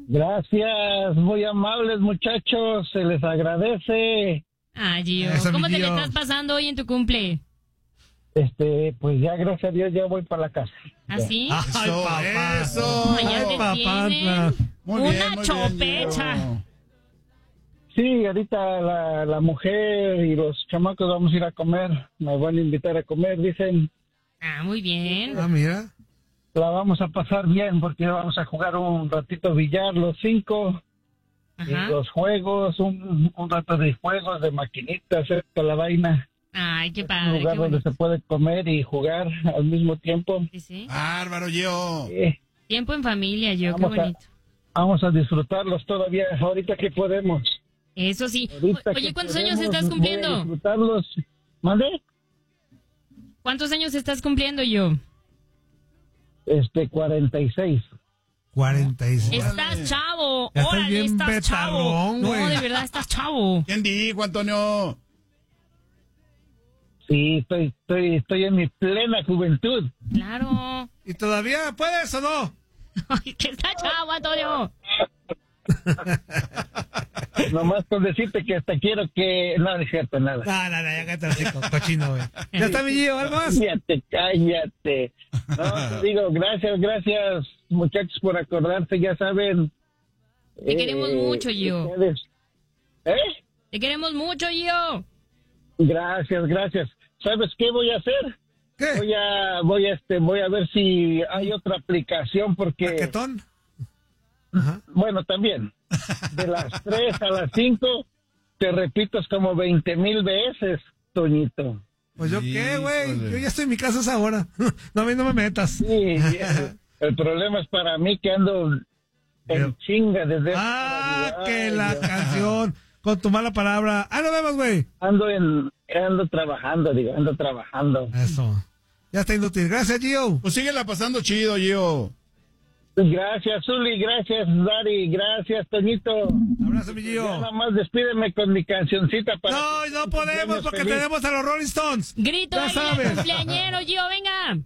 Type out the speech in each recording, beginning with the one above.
Gracias, muy amables muchachos, se les agradece. Ah, Gio, Eso, ¿cómo mi te le Gio. estás pasando hoy en tu cumple? Pues ya gracias a Dios ya voy para la casa. ¿Ah, sí? Ay, Eso, papá. eso. Ya Ay, te papá. tienen Muy bien, una muy bien, chopecha. Gio. Sí, ahorita la mujer y los chamacos vamos a ir a comer, me van a invitar a comer, dicen, Ah, muy bien. Ah, mira. la vamos a pasar bien porque vamos a jugar un ratito billar los 5. Y Ajá. los juegos, un rato de juegos, de maquinitas, toda la vaina. Ay, qué Un padre, lugar qué donde bonito. se puede comer y jugar al mismo tiempo. Sí, sí. Bárbaro, Gio. Tiempo en familia, Gio, qué Vamos a- bonito. Vamos a disfrutarlos todavía, ahorita que podemos. Eso sí. Ahorita Oye, que ¿cuántos años podemos, estás voy a cumpliendo? disfrutarlos. ¿Mande? ¿Cuántos años estás cumpliendo, Gio? 46. 46. Estás chavo. Ya estás Órale, bien estás chavo. betarrón, No, güey. de verdad, estás chavo. ¿Quién dijo, Antonio? Sí, estoy en mi plena juventud. Claro. ¿Y todavía puedes o no? Ay, que está chavo, Antonio. Nomás con decirte que hasta quiero que... No, no es cierto, nada. No, ya cállate el hocico, cochino, güey. Ya está mi Gio, ¿algo más? Cállate. No, te digo, gracias, muchachos, por acordarse, ya saben. Te queremos mucho, Gio. Ustedes. Te queremos mucho, Gio. Gracias. ¿Sabes qué voy a hacer? ¿Qué? Voy a ver si hay otra aplicación porque... ¿Paquetón? Ajá. Bueno, también. De las 3 a las 5 te repitas como 20,000 veces, Toñito. Pues yo qué, güey. Híjole. Yo ya estoy en mi casa a esa hora. No, a mí no me metas. Sí, el problema es para mí que ando Pero- en chinga desde... Ah, que Ay, la Dios. canción. Con tu mala palabra. Ah, nos vemos, güey. Ando trabajando. Eso. Ya está inútil. Gracias, Gio. Pues síguela pasando chido, Gio. Gracias, Zuli, gracias, Dari, gracias, Toñito. Abrazo, mi Ya Gio. nada más despídeme con mi cancioncita para... No podemos porque feliz. tenemos a los Rolling Stones. Grito Ya ahí sabes. al cumpleañero, Gio, venga.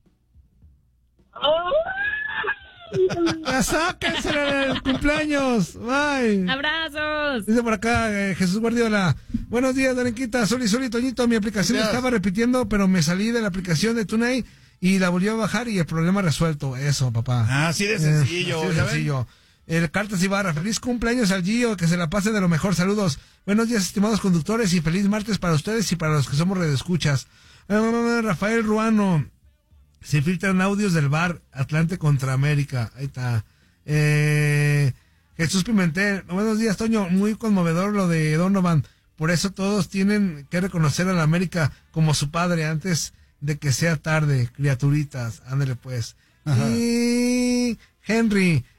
Ya sáquense el cumpleaños. Bye. Abrazos. Dice por acá Jesús Guardiola. Buenos días, Darenquita. Soli, Toñito. Mi aplicación Gracias. estaba repitiendo, pero me salí de la aplicación de TuneIn y la volví a bajar y el problema resuelto. Eso, papá. Ah, así de sencillo. Así de ¿ya ven? sencillo. El Cartas Ibarra. Feliz cumpleaños al Gio. Que se la pase de lo mejor. Saludos. Buenos días, estimados conductores, y feliz martes para ustedes y para los que somos redescuchas. Rafael Ruano. Se filtran audios del bar Atlante contra América. Ahí está. Jesús Pimentel. Buenos días, Toño. Muy conmovedor lo de Donovan. Por eso todos tienen que reconocer a la América como su padre antes de que sea tarde. Criaturitas. Ándale pues. Ajá. Y Henry.